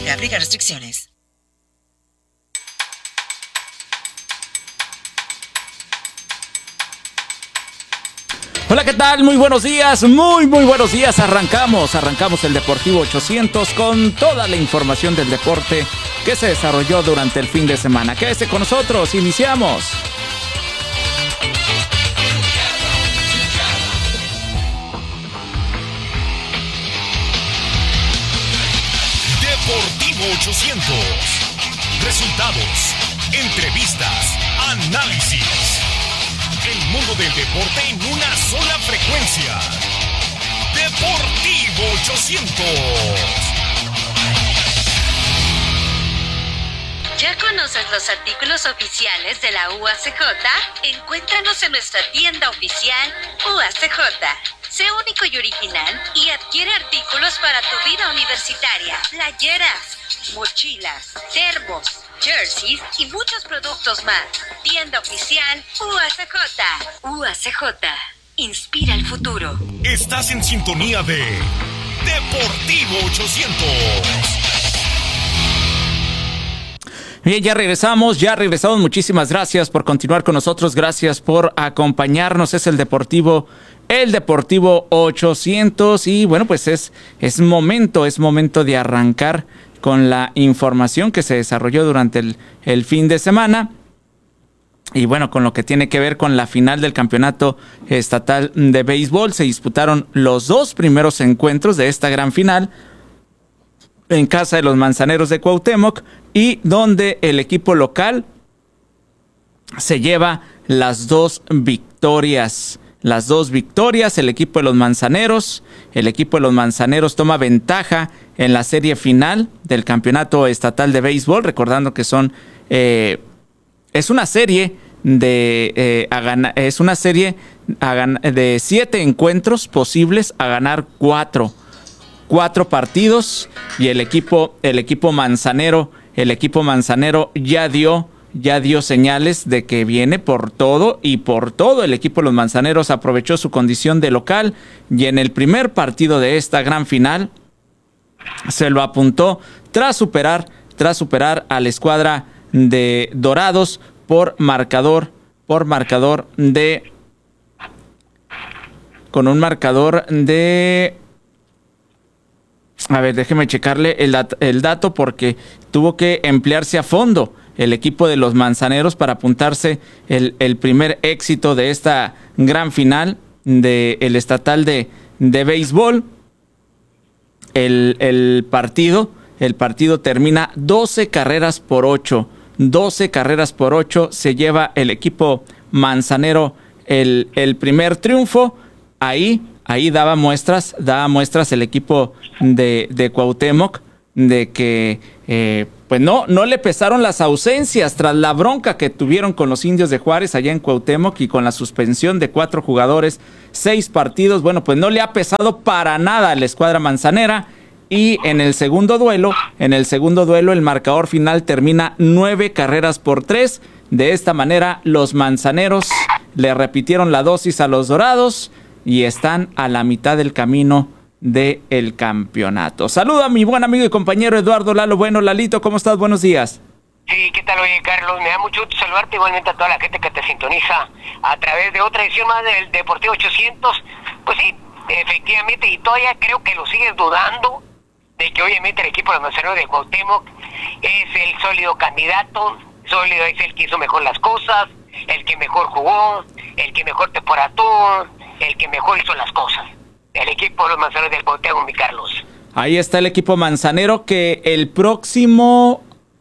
Se aplican restricciones. Hola, ¿qué tal? Muy buenos días, muy buenos días. Arrancamos el Deportivo 800 con toda la información del deporte que se desarrolló durante el fin de semana. Quédese con nosotros, iniciamos. Deportivo 800. Resultados, entrevistas, análisis. El mundo del deporte en una sola frecuencia. Deportivo 800. ¿Ya conoces los artículos oficiales de la UACJ? Encuéntranos en nuestra tienda oficial UACJ. Sé único y original y adquiere artículos para tu vida universitaria. Playeras, mochilas, termos, jerseys y muchos productos más. Tienda oficial UACJ. UACJ. Inspira el futuro. Estás en sintonía de Deportivo 800. Bien, ya regresamos. Muchísimas gracias por continuar con nosotros. Gracias por acompañarnos. Es el Deportivo 800. Y bueno, pues es momento de arrancar con la información que se desarrolló durante el fin de semana. Y bueno, con lo que tiene que ver con la final del campeonato estatal de béisbol. Se disputaron los dos primeros encuentros de esta gran final en casa de los Manzaneros de Cuauhtémoc, y donde el equipo local se lleva las dos victorias. El equipo de los Manzaneros toma ventaja en la serie final del campeonato estatal de béisbol, recordando que es una serie de 7 encuentros posibles a ganar 4 partidos, y el equipo manzanero ya dio señales de que viene por todo y por todo. El equipo de los Manzaneros aprovechó su condición de local y en el primer partido de esta gran final se lo apuntó tras superar a la escuadra de Dorados con un marcador de a ver, déjeme checarle el dato, porque tuvo que emplearse a fondo el equipo de los Manzaneros para apuntarse el primer éxito de esta gran final del estatal de béisbol. El partido termina 12 carreras por 8. 12 carreras por 8 se lleva el equipo manzanero el primer triunfo. Ahí daba muestras el equipo de Cuauhtémoc de que pues no le pesaron las ausencias tras la bronca que tuvieron con los Indios de Juárez allá en Cuauhtémoc, y con la suspensión de 4 jugadores, 6 partidos. Bueno, pues no le ha pesado para nada a la escuadra manzanera, y en el segundo duelo el marcador final termina 9 carreras por 3. De esta manera los Manzaneros le repitieron la dosis a los Dorados y están a la mitad del camino del campeonato. Saludo a mi buen amigo y compañero Eduardo Lalo Bueno. Lalito, ¿cómo estás? Buenos días. Sí, ¿qué tal? Oye, Carlos, me da mucho gusto saludarte, igualmente a toda la gente que te sintoniza a través de otra edición más del Deportivo 800. Pues sí, efectivamente, y todavía creo que lo sigues dudando de que obviamente el equipo de los Manzaneros de Cuauhtémoc es el sólido candidato, es el que hizo mejor las cosas, el que mejor jugó, el que mejor temporada tuvo, el que mejor hizo las cosas. El equipo de los Manzaneros del Cuauhtémoc, mi Carlos. Ahí está el equipo manzanero, que el próximo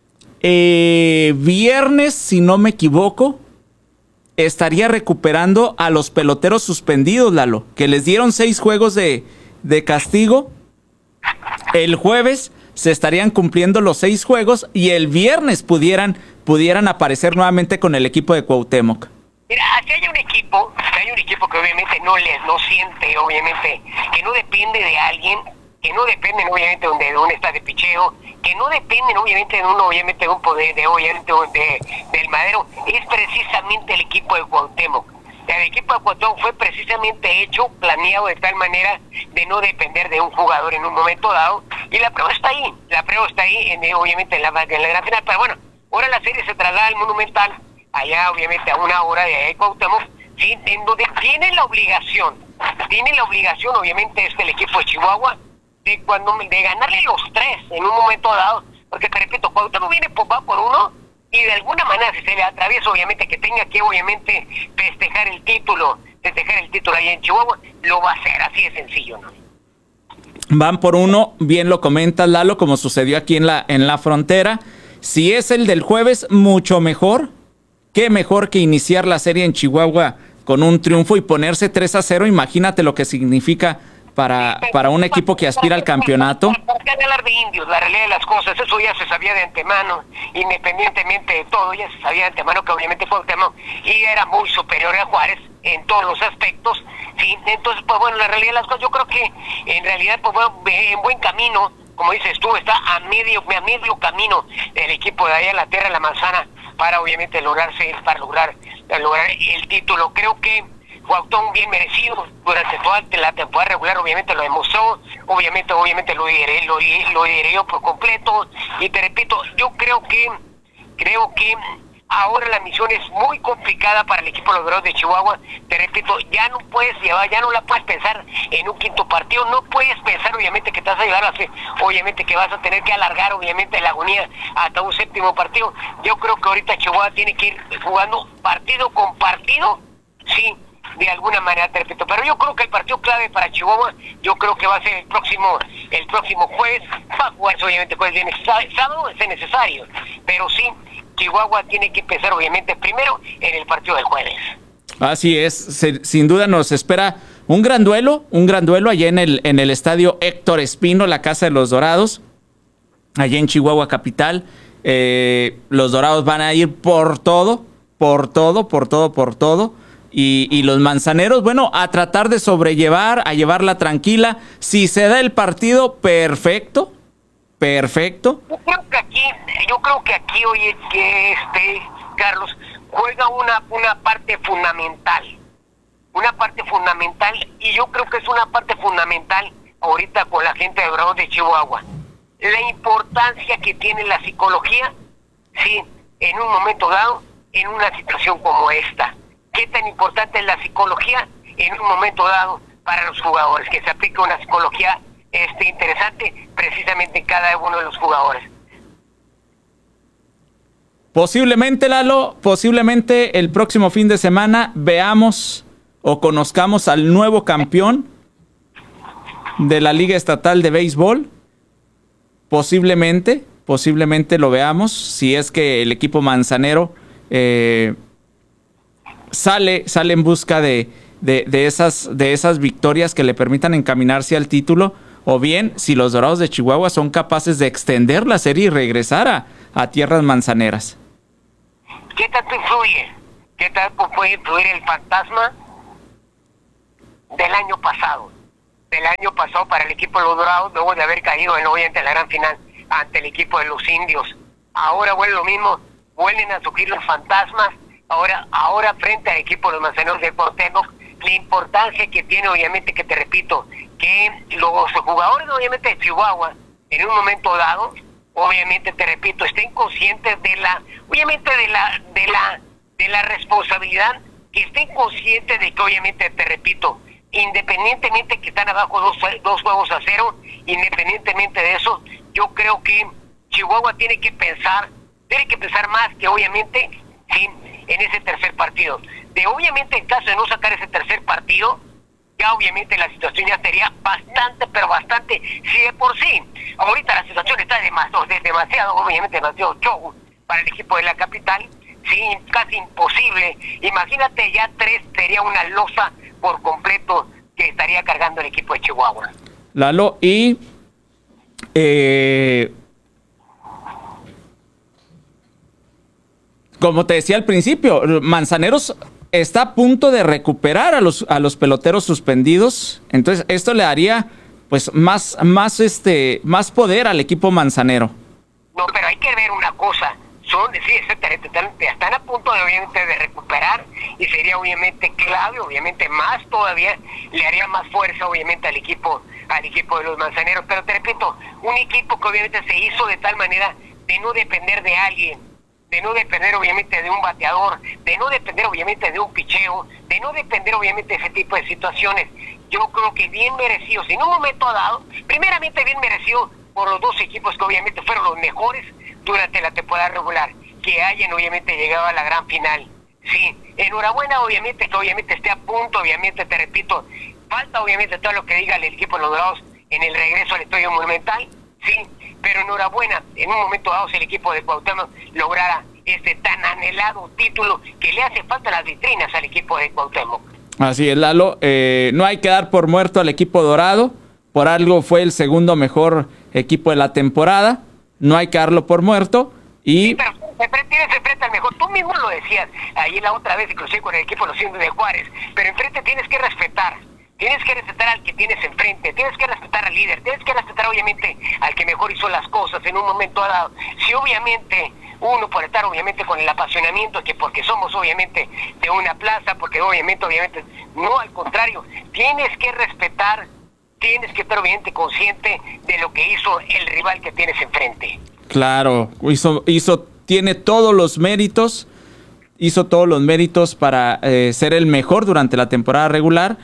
viernes, si no me equivoco, estaría recuperando a los peloteros suspendidos, Lalo, que les dieron 6 juegos de castigo. El jueves se estarían cumpliendo los 6 juegos y el viernes pudieran aparecer nuevamente con el equipo de Cuauhtémoc. Mira, si hay un equipo que obviamente no siente, obviamente, que no depende de alguien, que no dependen obviamente de un estado de picheo, que no dependen obviamente de un poder, del madero, es precisamente el equipo de Cuauhtémoc. El equipo de Cuauhtémoc fue precisamente planeado de tal manera de no depender de un jugador en un momento dado, Y la prueba está ahí, obviamente en la gran final. Pero bueno, ahora la serie se traslada al Monumental, allá obviamente a una hora de Cuauhtémoc, ¿sí? En donde tiene la obligación obviamente el equipo de Chihuahua de ganarle los 3 en un momento dado, porque te repito, Cuauhtémoc viene va por uno y de alguna manera si se le atraviesa obviamente que tenga que obviamente festejar el título ahí en Chihuahua, lo va a hacer, así de sencillo, ¿no? Van por uno, bien lo comentas, Lalo, como sucedió aquí en la frontera. Si es el del jueves, mucho mejor. Qué mejor que iniciar la serie en Chihuahua con un triunfo y ponerse 3-0. Imagínate lo que significa para un equipo que aspira al campeonato. ¿Por qué hablar de indios? La realidad de las cosas, eso ya se sabía de antemano, independientemente de todo, ya se sabía de antemano que obviamente Cuauhtémoc y era muy superior a Juárez en todos los aspectos, ¿sí? Entonces, pues bueno, la realidad de las cosas, yo creo que en realidad, pues bueno, en buen camino, como dices tú, está a medio camino el equipo de allá en la Tierra de la Manzana para obviamente lograr el título. Creo que Cuauhtémoc bien merecido durante toda la temporada regular, obviamente lo demostró, obviamente lo lideró por completo, y te repito, yo creo que ahora la misión es muy complicada para el equipo de los Dorados de Chihuahua. Te repito, ya no la puedes pensar en un quinto partido, no puedes pensar obviamente que te vas a llevar obviamente que vas a tener que alargar obviamente la agonía hasta un séptimo partido. Yo creo que ahorita Chihuahua tiene que ir jugando partido con partido, sí, de alguna manera, te repito, pero yo creo que el partido clave para Chihuahua, yo creo que va a ser el próximo jueves. Va a jugarse obviamente jueves, viernes, sábado es necesario, pero sí, Chihuahua tiene que empezar obviamente primero en el partido del jueves. Así es, sin duda nos espera un gran duelo allá en el estadio Héctor Espino, la Casa de los Dorados, allá en Chihuahua capital. Los Dorados van a ir por todo. Y los manzaneros, bueno, a tratar de sobrellevar, a llevarla tranquila. Si se da el partido, perfecto. Yo creo que aquí, oye, Carlos, juega una parte fundamental. Y yo creo que es una parte fundamental ahorita con la gente de Dorados de Chihuahua. La importancia que tiene la psicología, sí, en un momento dado, en una situación como esta. ¿Qué tan importante es la psicología en un momento dado para los jugadores? Que se aplique una psicología interesante precisamente en cada uno de los jugadores. Posiblemente, Lalo, el próximo fin de semana veamos o conozcamos al nuevo campeón de la Liga Estatal de Béisbol. Posiblemente lo veamos, si es que el equipo manzanero sale en busca de esas victorias que le permitan encaminarse al título, o bien si los Dorados de Chihuahua son capaces de extender la serie y regresar a tierras manzaneras. ¿Qué tanto influye? ¿Qué tanto puede influir el fantasma del año pasado? Para el equipo de los Dorados, luego de haber caído obviamente en la gran final ante el equipo de los Indios. Ahora vuelve lo mismo, vuelven a surgir los fantasmas. Ahora frente al equipo de los manzaneros de Cuauhtémoc, la importancia que tiene obviamente, que te repito, que los jugadores obviamente de Chihuahua en un momento dado, obviamente te repito, estén conscientes de la responsabilidad, que estén conscientes de que obviamente te repito, independientemente que están abajo 2-0, independientemente de eso, yo creo que Chihuahua tiene que pensar más que obviamente sí, en ese tercer partido. Obviamente en caso de no sacar ese tercer partido, ya obviamente la situación ya sería bastante, sí de por sí. Ahorita la situación está demasiado show para el equipo de la capital, sí, casi imposible. Imagínate, ya 3 sería una losa por completo que estaría cargando el equipo de Chihuahua. Lalo, y como te decía al principio, Manzaneros está a punto de recuperar a los peloteros suspendidos. Entonces esto le daría pues más poder al equipo manzanero. No, pero hay que ver una cosa. sí, exactamente, están a punto de obviamente de recuperar, y sería obviamente clave, obviamente más todavía, le haría más fuerza obviamente al equipo de los Manzaneros. Pero te repito, un equipo que obviamente se hizo de tal manera de no depender de alguien, de no depender obviamente de un bateador, de no depender obviamente de un picheo, de no depender obviamente de ese tipo de situaciones. Yo creo que bien merecidos en un momento dado, primeramente bien merecido por los dos equipos que obviamente fueron los mejores durante la temporada regular, que hayan obviamente llegado a la gran final. Sí, enhorabuena obviamente que obviamente esté a punto, obviamente te repito, falta obviamente todo lo que diga el equipo de los Dorados en el regreso al Estadio Monumental, sí, pero enhorabuena, en un momento dado si el equipo de Cuauhtémoc lograra este tan anhelado título que le hace falta las vitrinas al equipo de Cuauhtémoc. Así es, Lalo, no hay que dar por muerto al equipo dorado, por algo fue el segundo mejor equipo de la temporada, no hay que darlo por muerto, y... Sí, pero tienes enfrente al mejor, tú mismo lo decías, ahí la otra vez inclusive con el equipo de los Indios de Juárez, pero enfrente tienes que respetar al que tienes enfrente, tienes que respetar al líder, tienes que respetar obviamente al que mejor hizo las cosas en un momento dado. Si obviamente uno por estar obviamente con el apasionamiento, que porque somos obviamente de una plaza, porque obviamente no, al contrario, tienes que respetar, tienes que estar obviamente consciente de lo que hizo el rival que tienes enfrente. Claro, tiene todos los méritos, hizo todos los méritos para ser el mejor durante la temporada regular,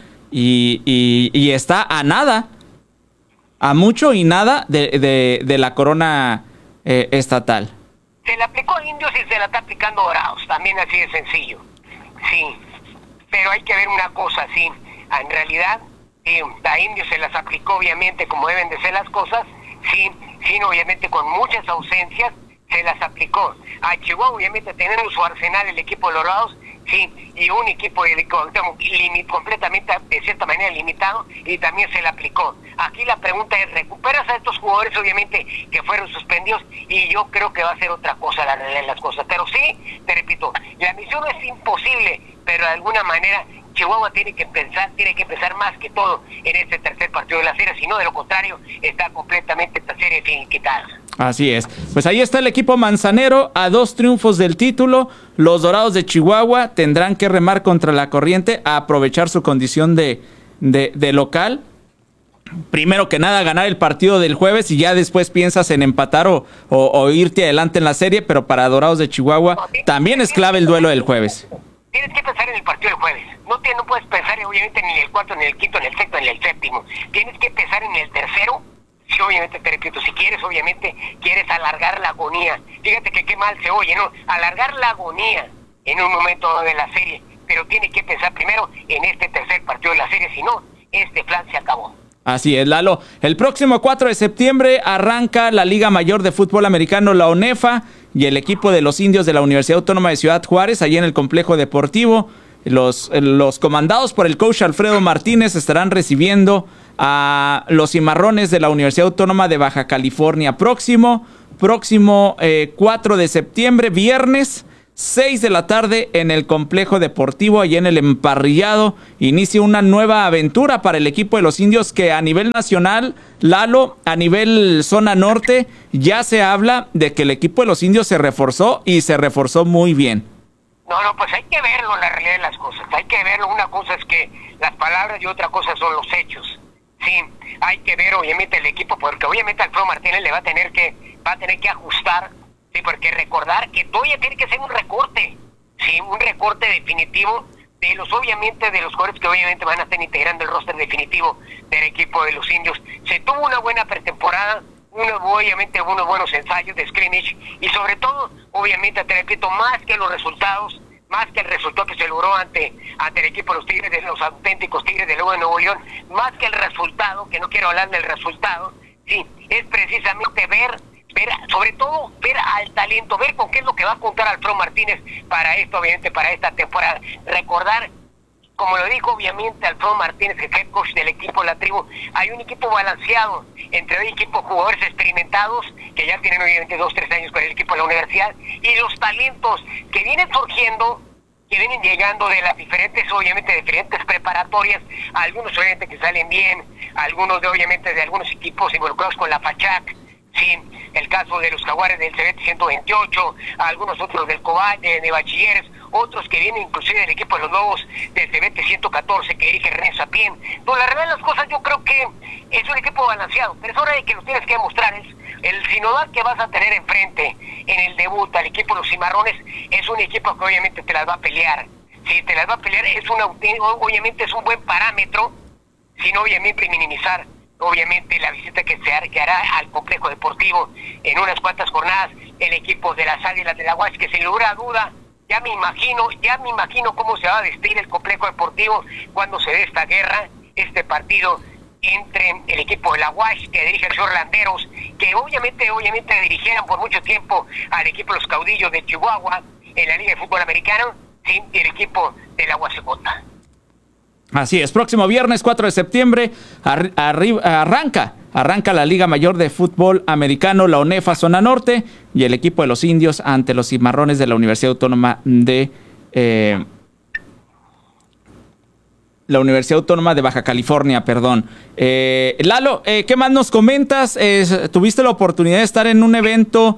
y está a nada, a mucho y nada de la corona estatal. Se le aplicó a Indios y se la está aplicando a Dorados, también así de sencillo. Sí, pero hay que ver una cosa, sí, en realidad a Indios se las aplicó obviamente como deben de ser las cosas, sí, obviamente con muchas ausencias se las aplicó. A Chihuahua obviamente teniendo su arsenal el equipo de los Dorados, sí, y un equipo completamente de cierta manera limitado, y también se le aplicó. Aquí la pregunta es, ¿recuperas a estos jugadores obviamente que fueron suspendidos? Y yo creo que va a ser otra cosa la realidad de las cosas, pero sí, te repito, la misión es imposible, pero de alguna manera Chihuahua tiene que pensar más que todo en este tercer partido de la serie, si no, de lo contrario, está completamente esta serie finiquitada. Así es. Pues ahí está el equipo manzanero a 2 triunfos del título. Los Dorados de Chihuahua tendrán que remar contra la corriente, a aprovechar su condición de local. Primero que nada, ganar el partido del jueves, y ya después piensas en empatar o irte adelante en la serie, pero para Dorados de Chihuahua también es clave el duelo del jueves. Tienes que pensar en el partido del jueves. No puedes pensar obviamente ni en el cuarto, ni en el quinto, ni en el sexto, ni en el séptimo. Tienes que pensar en el tercero. Sí, obviamente te repito, si quieres alargar la agonía. Fíjate que qué mal se oye, ¿no? Alargar la agonía en un momento de la serie. Pero tiene que pensar primero en este tercer partido de la serie, si no, este plan se acabó. Así es, Lalo. El próximo 4 de septiembre arranca la Liga Mayor de Fútbol Americano, la ONEFA, y el equipo de los Indios de la Universidad Autónoma de Ciudad Juárez, allí en el complejo deportivo. Los comandados por el coach Alfredo Martínez estarán recibiendo a los Cimarrones de la Universidad Autónoma de Baja California. Próximo 4 de septiembre, viernes, 6 de la tarde, en el complejo deportivo, allí en el Emparrillado, inicia una nueva aventura para el equipo de los Indios, que a nivel nacional, Lalo, a nivel zona norte, ya se habla de que el equipo de los Indios se reforzó, y se reforzó muy bien. No, pues hay que verlo, la realidad de las cosas, hay que verlo. Una cosa es que las palabras y otra cosa son los hechos. Sí, hay que ver obviamente el equipo, porque obviamente Alfredo Martínez le va a tener que ajustar, sí, porque recordar que todavía tiene que ser un recorte, sí, un recorte definitivo de los jugadores que obviamente van a estar integrando el roster definitivo del equipo de los Indios. Se tuvo una buena pretemporada, obviamente unos buenos ensayos de scrimmage, y sobre todo, obviamente, te repito, más que el resultado que se logró ante el equipo de los Tigres, de los auténticos Tigres de Nuevo León, más que el resultado, que no quiero hablar del resultado, sí, es precisamente ver, sobre todo ver al talento, ver con qué es lo que va a contar Alfredo Martínez para esto, obviamente, para esta temporada. Recordar, como lo dijo obviamente Alfredo Martínez, el head coach del equipo La Tribu, hay un equipo balanceado entre un equipo de jugadores experimentados que ya tienen obviamente 2-3 años con el equipo de la universidad, y los talentos que vienen surgiendo, que vienen llegando de las diferentes preparatorias, algunos obviamente que salen bien, algunos de algunos equipos involucrados con la FACHAC, sí, el caso de los Jaguares del CBT 128, algunos otros del Cobal, de Bachilleres, otros que vienen inclusive del equipo de los Lobos del CBT 114 que dirige René Sapien. Pues la verdad de las cosas, yo creo que es un equipo balanceado, pero es hora de que lo tienes que demostrar. El sinodal que vas a tener enfrente en el debut al equipo de los Cimarrones es un equipo que obviamente te las va a pelear. Si te las va a pelear, obviamente es un buen parámetro, sin obviamente minimizar obviamente la visita que hará al complejo deportivo en unas cuantas jornadas el equipo de las Águilas de la UASH, que sin lugar a duda ya me imagino cómo se va a vestir el complejo deportivo cuando se dé esta guerra, este partido entre el equipo de la UASH que dirige el señor Landeros, que obviamente dirigieron por mucho tiempo al equipo de los Caudillos de Chihuahua en la Liga de Fútbol Americano, sí, y el equipo de la UASH. Así es, próximo viernes 4 de septiembre arranca la Liga Mayor de Fútbol Americano, la ONEFA Zona Norte, y el equipo de los Indios ante los Cimarrones de la Universidad Autónoma de Baja California, perdón. Lalo, ¿qué más nos comentas? ¿Tuviste la oportunidad de estar en un evento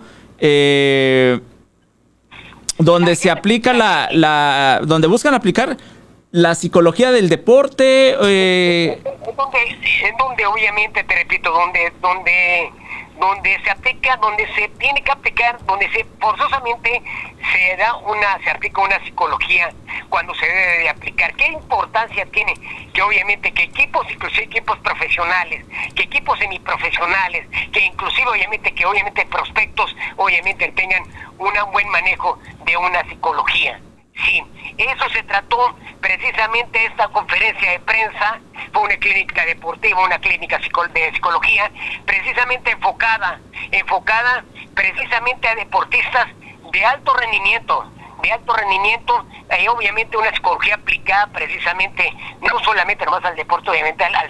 donde se aplica donde buscan aplicar la psicología del deporte? En donde obviamente, te repito, donde se aplica, donde se tiene que aplicar, donde se forzosamente se aplica una psicología cuando se debe de aplicar. ¿Qué importancia tiene? Que obviamente que equipos, inclusive equipos profesionales, que equipos semiprofesionales, que inclusive obviamente prospectos obviamente tengan un buen manejo de una psicología. Sí, eso se trató precisamente esta conferencia de prensa. Fue una clínica deportiva, una clínica de psicología, precisamente enfocada precisamente a deportistas de alto rendimiento, obviamente una psicología aplicada precisamente no solamente nomás al deporte, obviamente a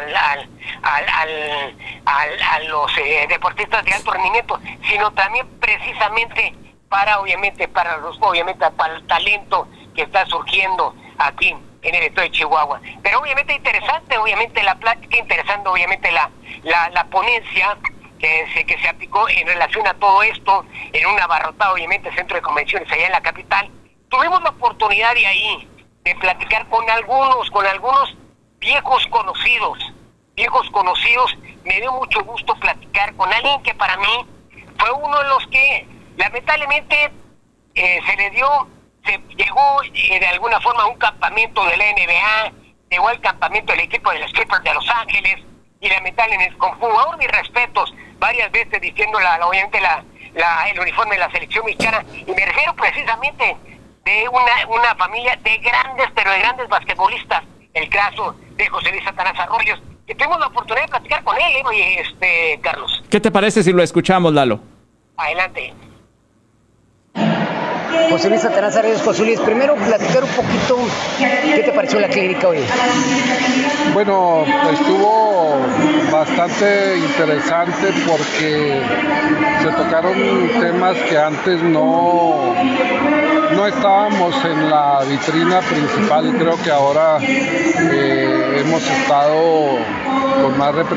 los deportistas de alto rendimiento, sino también precisamente para el talento que está surgiendo aquí en el estado de Chihuahua. Pero obviamente interesante, la plática, interesante la ponencia que se aplicó en relación a todo esto en un abarrotado obviamente centro de convenciones allá en la capital. Tuvimos la oportunidad de ahí de platicar con algunos viejos conocidos. Me dio mucho gusto platicar con alguien que para mí fue uno de los que lamentablemente llegó de alguna forma a un campamento de la NBA, llegó al campamento del equipo de los Clippers de Los Ángeles, y lamentablemente con jugador, mis respetos, varias veces diciendo obviamente el uniforme de la selección mexicana, y me refiero precisamente de una familia de grandes basquetbolistas, el caso de José Luis Satanás Arroyos, que tuvimos la oportunidad de platicar con él, Carlos. ¿Qué te parece si lo escuchamos, Lalo? Adelante. José Luis Satanás Arroyos. José Luis, primero platicar un poquito, ¿qué te pareció la clínica hoy? Bueno, estuvo bastante interesante porque se tocaron temas que antes no estábamos en la vitrina principal, y creo que ahora hemos estado con más representación